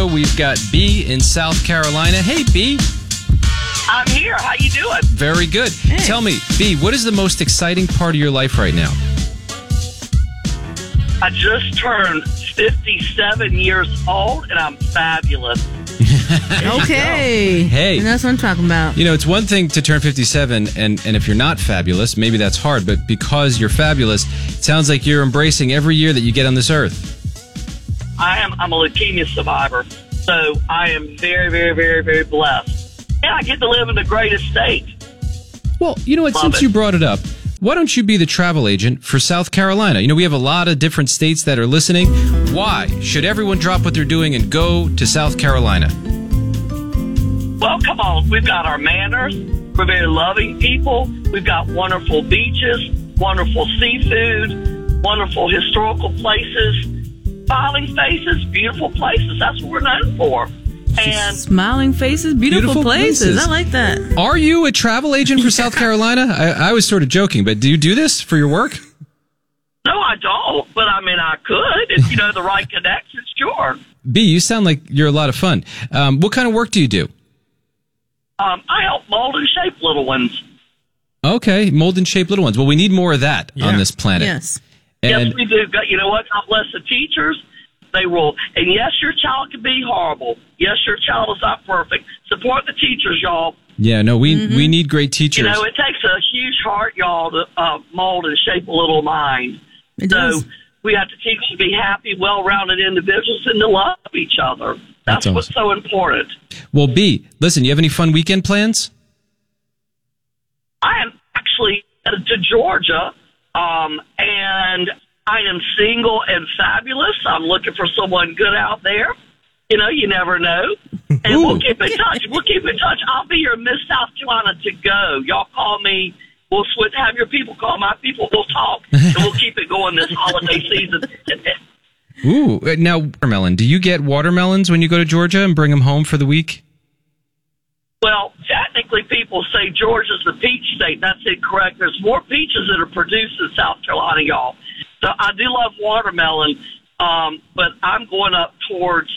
We've got B in South Carolina. Hey, B. I'm here. How you doing? Very good. Hey. Tell me, B, what is the most exciting part of your life right now? I just turned 57 years old, and I'm fabulous. Okay. Hey. And that's what I'm talking about. You know, it's one thing to turn 57, and if you're not fabulous, maybe that's hard, but because you're fabulous, it sounds like you're embracing every year that you get on this earth. I'm a leukemia survivor, so I am very, very, very, very blessed. And I get to live in the greatest state. Well, you know what, Love since it. you brought it up, why don't you be the travel agent for South Carolina? You know, we have a lot of different states that are listening. Why should everyone drop what they're doing and go to South Carolina? Well, come on. We've got our manners. We're very loving people. We've got wonderful beaches, wonderful seafood, wonderful historical places, smiling faces, beautiful places. That's what we're known for. And Smiling faces, beautiful places. I like that. Are you a travel agent for South Carolina? I was sort of joking, but do you do this for your work? no, I don't. But I mean, I could if you know the right connections. Sure. B, you sound like you're a lot of fun. What kind of work do you do? I help mold and shape little ones. Okay, mold and shape little ones. Well, we need more of that on this planet. Yes. And Yes, we do. You know what? God bless the teachers. They will. And yes, your child can be horrible. Yes, your child is not perfect. Support the teachers, y'all. yeah, no, we need great teachers. You know, it takes a huge heart, y'all, to mold and shape a little mind. It So does. we have to teach them to be happy, well-rounded individuals and to love each other. That's That's what's so important. Well, B, listen, you have any fun weekend plans? I am actually headed to Georgia, and I am single and fabulous. I'm looking for someone good out there. You know, you never know. And we'll keep in touch. We'll keep in touch. I'll be your Miss South Carolina to go. Y'all call me. We'll switch. Have your people call my people. We'll talk, and we'll keep it going this holiday season. Ooh, now, watermelon. Do you get watermelons when you go to Georgia and bring them home for the week? Well, technically, people say Georgia's the peach state. That's incorrect. There's more peaches that are produced in South Carolina, y'all. So I do love watermelon, but I'm going up towards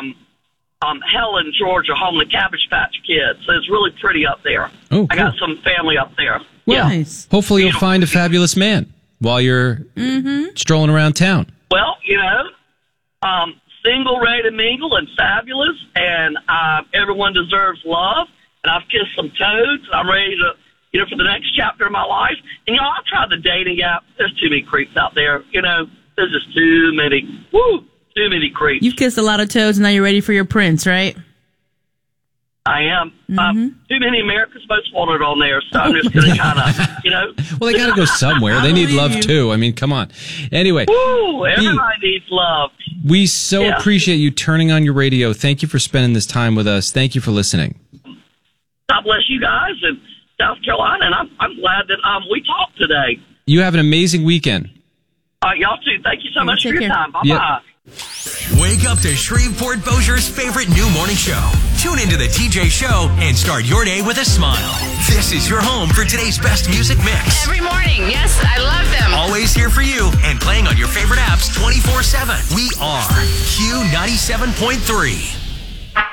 Helen, Georgia, home of the Cabbage Patch Kids. So it's really pretty up there. Oh, I got some family up there. Well, Nice. hopefully you'll find a fabulous man while you're strolling around town. Well, you know, single, ready to mingle, and fabulous, and everyone deserves love. And I've kissed some toads. And I'm ready to, you know, for the next chapter of my life. And, you know, I've tried the dating app. There's too many creeps out there. You know, there's just too many. Too many creeps. You've kissed a lot of toads, and now you're ready for your prince, right? I am. Too many America's Most Wanted on there, so I'm just going to kind of, you know. Well, they got to go somewhere. They need believe love, you. too. I mean, come on. Anyway, Woo, everybody needs love. we so Yeah. appreciate you turning on your radio. Thank you for spending this time with us. Thank you for listening. God bless you guys in South Carolina, and I'm glad that we talked today. You have an amazing weekend. Y'all too. Thank you so much for take your care. time. Bye-bye. Yep. Wake up to Shreveport Bossier's favorite new morning show. Tune into the TJ Show and start your day with a smile. This is your home for today's best music mix. Every morning. Yes, I love them. Always here for you and playing on your favorite apps 24/7. We are Q97.3.